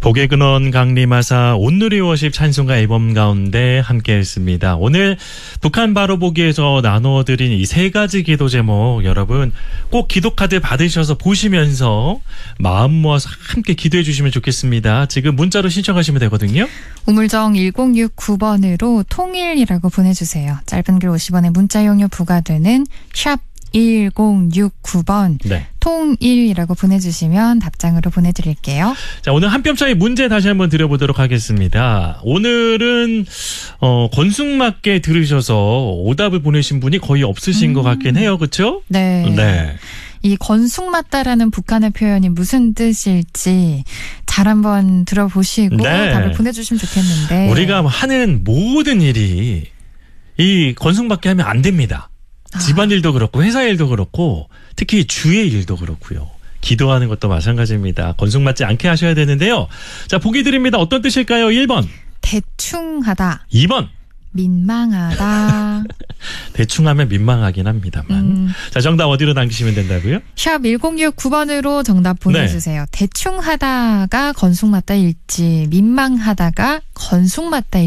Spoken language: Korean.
복의 근원 강림하사 온누리 워십 찬송가 앨범 가운데 함께했습니다. 오늘 북한 바로보기에서 나눠드린 이 세 가지 기도 제목 여러분 꼭 기도카드 받으셔서 보시면서 마음 모아서 함께 기도해 주시면 좋겠습니다. 지금 문자로 신청하시면 되거든요. 우물정 1069번으로 통일이라고 보내주세요. 짧은 글 50원의 문자 이용료 부과되는 샵 1069번 네. 통일이라고 보내주시면 답장으로 보내드릴게요. 자, 오늘 한 뼘 차이 문제 다시 한번 드려보도록 하겠습니다. 오늘은 건숙맞게 들으셔서 오답을 보내신 분이 거의 없으신 것 같긴 해요. 그렇죠? 네. 네. 이 건숙맞다라는 북한의 표현이 무슨 뜻일지 잘 한번 들어보시고 네. 답을 보내주시면 좋겠는데 우리가 하는 모든 일이 이 건숙맞게 하면 안 됩니다. 집안일도 그렇고 회사 일도 그렇고 특히 주의 일도 그렇고요. 기도하는 것도 마찬가지입니다. 건숙맞지 않게 하셔야 되는데요. 자, 보기 드립니다. 어떤 뜻일까요? 1번. 대충하다. 2번. 민망하다. 대충 하면 민망하긴 합니다만. 자, 정답 어디로 남기시면 된다고요? 샵 1069번으로 정답 보내주세요. 대충하다가 건숙맞다일지 민망하다가 건숙맞다